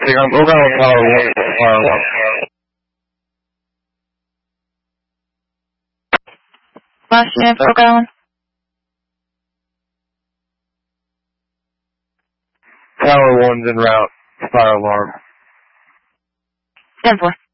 We're going to fire alarm. Last unit, Oak Island. Tower 1's en route. Fire alarm. 10-4.